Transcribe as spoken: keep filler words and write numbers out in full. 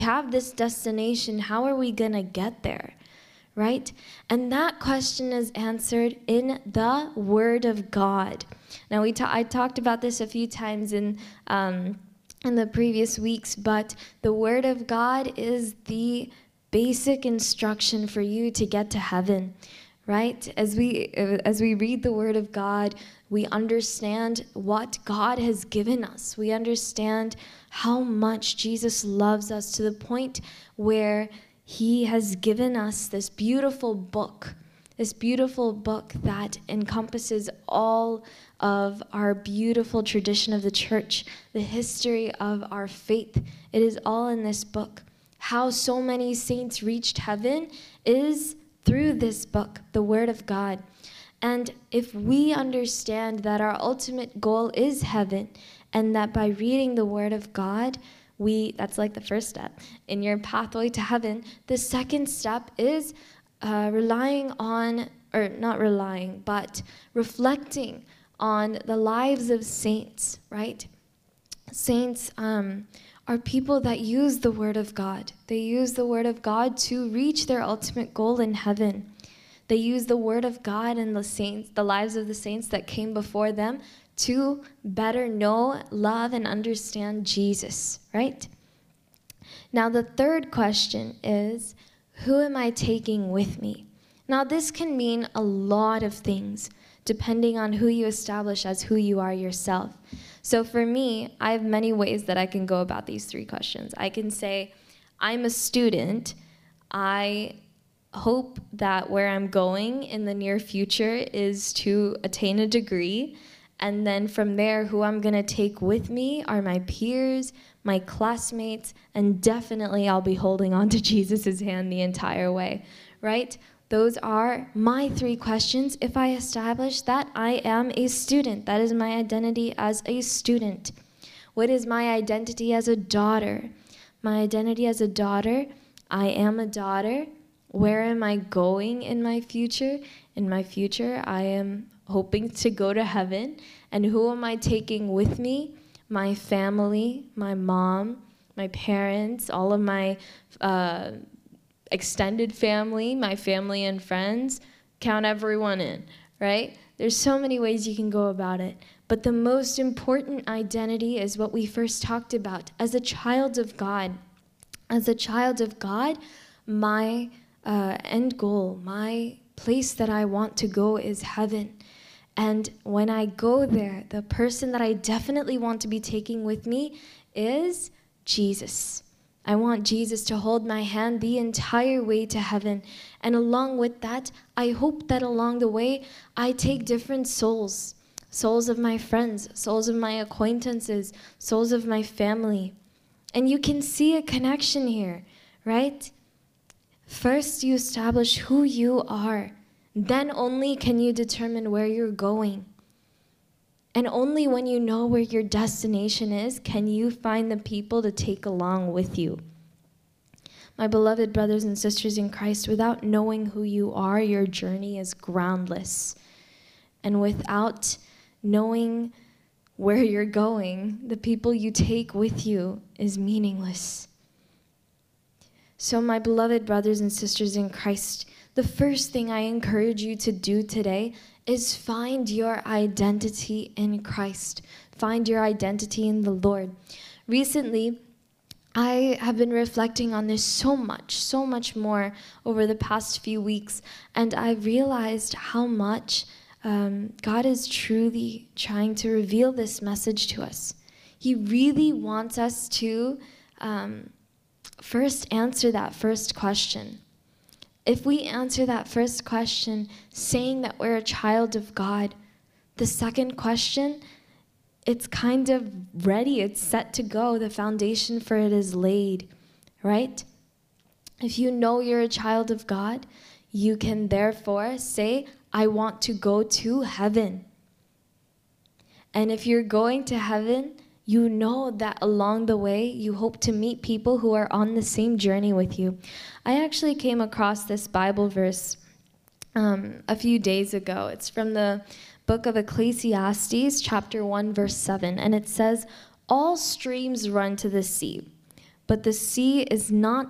have this destination, how are we going to get there? Right? And that question is answered in the Word of God. Now, we ta- I talked about this a few times in um, in the previous weeks, but the Word of God is the basic instruction for you to get to heaven, right? As we as we read the Word of God, we understand what God has given us. We understand how much Jesus loves us to the point where He has given us this beautiful book, this beautiful book that encompasses all of our beautiful tradition of the church, the history of our faith. It is all in this book. How so many saints reached heaven is through this book, the Word of God. And if we understand that our ultimate goal is heaven, and that by reading the Word of God, we, that's like the first step in your pathway to heaven. The second step is uh, relying on, or not relying, but reflecting on the lives of saints, right? Saints um, are people that use the Word of God. They use the Word of God to reach their ultimate goal in heaven. They use the Word of God and the saints, the lives of the saints that came before them, to better know, love, and understand Jesus, right? Now, the third question is, who am I taking with me? Now, this can mean a lot of things, depending on who you establish as who you are yourself. So for me, I have many ways that I can go about these three questions. I can say, I'm a student. I hope that where I'm going in the near future is to attain a degree. And then from there, who I'm going to take with me are my peers, my classmates, and definitely I'll be holding on to Jesus' hand the entire way, right? Those are my three questions if I establish that I am a student. That is my identity as a student. What is my identity as a daughter? My identity as a daughter, I am a daughter. Where am I going in my future? In my future, I am hoping to go to heaven. And who am I taking with me? My family, my mom, my parents, all of my uh, extended family, my family and friends. Count everyone in, right? There's so many ways you can go about it. But the most important identity is what we first talked about. As a child of God, as a child of God, my uh, end goal, my place that I want to go is heaven. And when I go there, the person that I definitely want to be taking with me is Jesus. I want Jesus to hold my hand the entire way to heaven. And along with that, I hope that along the way, I take different souls. Souls of my friends, souls of my acquaintances, souls of my family. And you can see a connection here, right? First, you establish who you are. Then only can you determine where you're going. And only when you know where your destination is can you find the people to take along with you. My beloved brothers and sisters in Christ, without knowing who you are, your journey is groundless. And without knowing where you're going, the people you take with you is meaningless. So my beloved brothers and sisters in Christ, the first thing I encourage you to do today is find your identity in Christ. Find your identity in the Lord. Recently, I have been reflecting on this so much, so much more over the past few weeks, and I realized how much um, God is truly trying to reveal this message to us. He really wants us to um, first answer that first question. If we answer that first question saying that we're a child of God, the second question, it's kind of ready, it's set to go. The foundation for it is laid, right? If you know you're a child of God, you can therefore say, I want to go to heaven. And if you're going to heaven, you know that along the way, you hope to meet people who are on the same journey with you. I actually came across this Bible verse um, a few days ago. It's from the book of Ecclesiastes, chapter one, verse seven. And it says, all streams run to the sea, but the sea is not